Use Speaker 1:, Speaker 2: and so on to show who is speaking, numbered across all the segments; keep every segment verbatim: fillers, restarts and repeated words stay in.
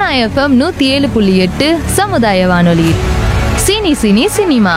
Speaker 1: FM நூத்தி ஏழு புள்ளி எட்டு சமுதாய வானொலி. Cine cine cinema.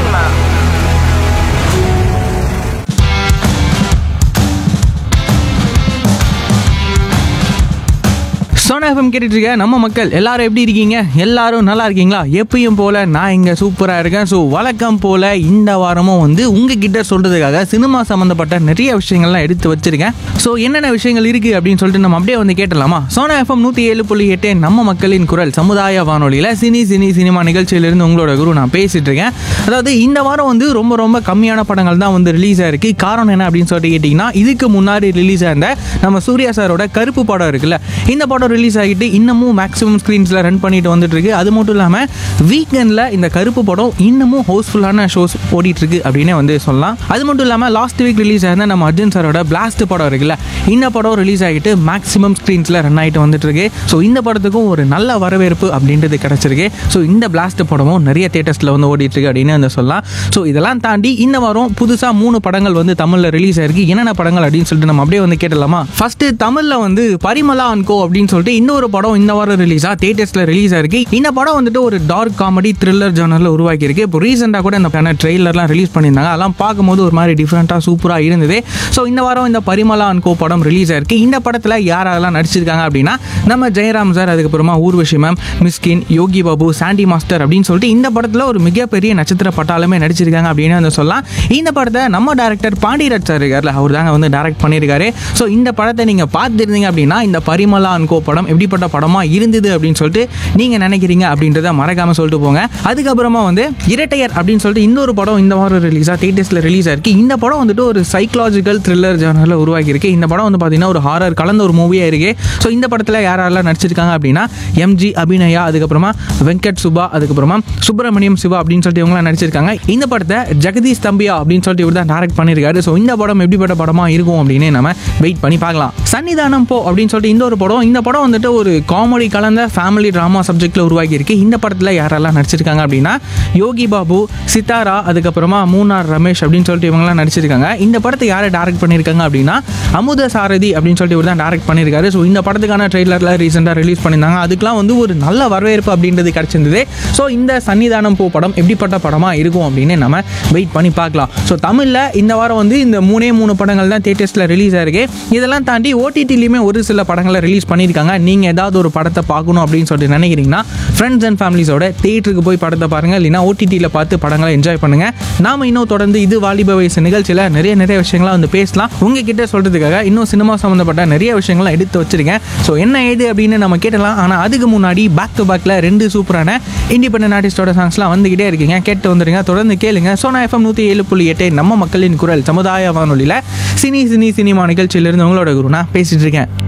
Speaker 2: Sona FM கேட்டுட்டு இருக்க நம்ம மக்கள் எல்லாரும் எப்படி இருக்கீங்க? எல்லாரும் நல்லா இருக்கீங்களா? எப்பயும் போல நான் இங்கே சூப்பராக இருக்கேன். ஸோ வழக்கம் போல இந்த வாரமும் வந்து உங்ககிட்ட சொல்றதுக்காக சினிமா சம்மந்தப்பட்ட நிறைய விஷயங்கள்லாம் எடுத்து வச்சிருக்கேன். ஸோ என்னென்ன விஷயங்கள் இருக்கு அப்படின்னு சொல்லிட்டு நம்ம அப்படியே வந்து கேட்டலாமா? சோனா எஃப்எம் நூற்றி ஏழு புள்ளி எட்டு நம்ம மக்களின் குரல் சமுதாய வானொலியில் சினி சினி சினிமா நிகழ்ச்சியிலிருந்து உங்களோட குரு நான் பேசிட்டு இருக்கேன். அதாவது இந்த வாரம் வந்து ரொம்ப ரொம்ப கம்மியான படங்கள் தான் வந்து ரிலீஸ் ஆயிருக்கு. காரணம் என்ன அப்படின்னு சொல்லிட்டு கேட்டிங்கன்னா, இதுக்கு முன்னாடி ரிலீஸ் ஆயிருந்த நம்ம சூர்யா சாரோட கருப்பு படம் இருக்குல்ல, இந்த படம் ரிலீஸ் ஆகிட்டு இன்னமும் மேக்ஸிமம் ஸ்க்ரீன்ஸில் ரன் பண்ணிட்டு வந்துட்டு இருக்கு. அது மட்டும் இல்லாமல் வீக்கெண்டில் இந்த கருப்பு படம் இன்னமும் ஹவுஸ்ஃபுல்லான ஷோஸ் ஓடிட்டு இருக்கு அப்படின்னு வந்து சொல்லலாம். அது மட்டும் இல்லாமல் லாஸ்ட் வீக் ரிலீஸ் ஆயிருந்த நம்ம அர்ஜுன் சாரோட பிளாஸ்ட் படம் இருக்குல்ல, இந்த படம் ரிலீஸ் ஆகிட்டு மேக்ஸிமம் ஸ்க்ரீன்ஸில் ரன் ஆகிட்டு வந்துட்டு இருக்கு. ஸோ இந்த படத்துக்கும் ஒரு நல்ல வரவேற்பு அப்படின்றது கிடைச்சிருக்கு. ஸோ இந்த பிளாஸ்ட் படமும் நிறைய தியேட்டர்ஸில் வந்து ஓடிட்டு இருக்கு அப்படின்னு வந்து சொல்லலாம். ஸோ இதெல்லாம் தாண்டி இந்த வாரம் புதுசாக மூணு படங்கள் வந்து தமிழில் ரிலீஸ் ஆயிருக்கு. என்னென்ன படங்கள் அப்படின்னு சொல்லிட்டு நம்ம அப்படியே வந்து கேட்டலாமா? ஃபர்ஸ்ட் தமிழில் வந்து பரிமளா அண்ட் கோ அப்படின்னு சொல்லிட்டு இன்னொரு படம் இந்த வாரம் ரிலீஸா தியேட்டர்ஸ்ல ரிலீஸ் ஆயிருக்கு. இந்த படம் வந்துட்டு ஒரு டார்க் காமெடி த்ரில்லர் ஜானர்ல உருவாக்கி இருக்கு. இப்போ ரீசெண்டா கூட இந்த ட்ரெய்லர்லாம் ரிலீஸ் பண்ணியிருந்தாங்க. அதெல்லாம் பார்க்கும்போது ஒரு மாதிரி டிஃப்ரெண்டா சூப்பரா இருந்தது. ஸோ இந்த வாரம் இந்த பரிமளா அண்ட் கோ படம் ரிலீஸ் ஆயிருக்கு. இந்த படத்துல யாரெல்லாம் நடிச்சிருக்காங்க அப்படின்னா, நம்ம ஜெயராம் சார், அதுக்கப்புறமா ஊர்வஷி மேம், மிஸ்கின், யோகி பாபு, சாண்டி மாஸ்டர் அப்படின்னு சொல்லிட்டு இந்த படத்துல ஒரு மிகப்பெரிய நட்சத்திர பட்டாளமே நடிச்சிருக்காங்க அப்படின்னு வந்து சொல்லலாம். இந்த படத்தை நம்ம டைரக்டர் பாண்டியராஜ் சார் இருக்கார்ல, அவர் தாங்க வந்து டைரக்ட் பண்ணியிருக்காரு. ஸோ இந்த படத்தை நீங்க பார்த்துருந்தீங்க அப்படின்னா இந்த பரிமளா அண்ட் கோ படம் எப்படிப்பட்ட படமா இருந்தது அப்படின்னு சொல்லிட்டு நீங்க நினைக்கிறீங்க அப்படின்றத மறக்காம சொல்லிட்டு போங்க. அதுக்கப்புறமா வந்து இரட்டையர் அப்படின்னு சொல்லிட்டு இன்னொரு படம் இந்த வாரம் ரிலீஸா தியேட்டர்ஸ்ல ரிலீஸ் ஆயிருக்கு. இந்த படம் வந்துட்டு ஒரு சைக்காலஜிக்கல் த்ரில்லர் ஜானர்ல உருவாக்கி இருக்கு. இந்த படம் வந்து பாத்தீங்கன்னா ஒரு ஹாரர் கலந்த ஒரு மூவியா இருக்கு. ஸோ இந்த படத்துல யாரெல்லாம் நடிச்சிருக்காங்க அப்படின்னா, எம்ஜி அபிநயா, அதுக்கப்புறமா வெங்கட் சுபா, அதுக்கப்புறமா சுப்பிரமணியம் சிவா அப்படின்னு சொல்லிட்டு இவங்க நடிச்சிருக்காங்க. இந்த படத்தை ஜெகதீஷ் தம்பியா அப்படின்னு சொல்லிட்டு இவர் தான் டைரக்ட் பண்ணியிருக்காரு. ஸோ இந்த படம் எப்படிப்பட்ட படமா இருக்கும் அப்படின்னு நம்ம வெயிட் பண்ணி பார்க்கலாம். சன்னிதானம் போ அப்படின்னு சொல்லிட்டு இந்த ஒரு படம் இந்த படம் வந்துட்டு ஒரு காமெடி கலந்த ஃபேமிலி ட்ராமா சப்ஜெக்ட்ல உருவாக்கி இருக்கு. இந்த படத்துல யாரெல்லாம் நடிச்சிருக்காங்க அப்படின்னா, யோகி பாபு, சித்தாரா, அதுக்கப்புறமா மூனார் ரமேஷ் அப்படின்னு சொல்லிட்டு இவங்கெல்லாம் நடிச்சிருக்காங்க. இந்த படத்தை யாரை டைரக்ட் பண்ணியிருக்காங்க அப்படின்னா, அமுத சாரதி அப்படின்னு சொல்லிட்டு இவர் தான் டைரக்ட் பண்ணியிருக்காரு. ஸோ இந்த படத்துக்கான ட்ரெய்லர்ல ரீசெண்டாக ரிலீஸ் பண்ணியிருந்தாங்க. அதுக்கெல்லாம் வந்து ஒரு நல்ல வரவேற்பு அப்படின்றது கிடைச்சிருந்தது. ஸோ இந்த சன்னிதானம் போ படம் எப்படிப்பட்ட படமா இருக்கும் அப்படின்னு நம்ம வெயிட் பண்ணி பார்க்கலாம். ஸோ தமிழ்ல இந்த வாரம் வந்து இந்த மூணே மூணு படங்கள் தான் தியேட்டர்ஸ்ல ரிலீஸ் ஆயிருக்கு. இதெல்லாம் தாண்டி ஓடிடிலையுமே ஒரு சில படங்களை ரிலீஸ் பண்ணியிருக்காங்க. நீங்க ஏதாவது ஒரு படத்தை பார்க்கணும் அப்படின்னு சொல்லிட்டு நினைக்கிறீங்கன்னா, ஃப்ரெண்ட்ஸ் அண்ட் ஃபேமிலிஸோட தியேட்டருக்கு போய் படத்தை பாருங்க, இல்லைன்னா ஓடிடியில் பார்த்து படங்களை என்ஜாய் பண்ணுங்க. நாம இன்னும் தொடர்ந்து இது வாலிப வயசு நிகழ்ச்சியில் நிறைய நிறைய விஷயங்களாக வந்து பேசலாம். உங்ககிட்ட சொல்றதுக்காக இன்னும் சினிமா சம்மந்தப்பட்ட நிறைய விஷயங்கள்லாம் எடுத்து வச்சிருக்கேன். ஸோ என்ன ஏது அப்படின்னு நம்ம கேட்டலாம். ஆனால் அதுக்கு முன்னாடி பேக் டு பேக்கில் ரெண்டு சூப்பரான இண்டிபெண்டன்ட் ஆர்டிஸ்டோட சாங்ஸ்லாம் வந்துகிட்டே இருக்கீங்க. கேட்டு வந்துருங்க, தொடர்ந்து கேளுங்க. சோனா எஃப்எம் நூற்றி ஏழு புள்ளி எட்டு நம்ம மக்களின் குரல் சமுதாய வானொலியில் சினி சினி சினிமா நிகழ்ச்சியிலிருந்து உங்களோட குரு நான் பேசிட்டு இருக்கேன்.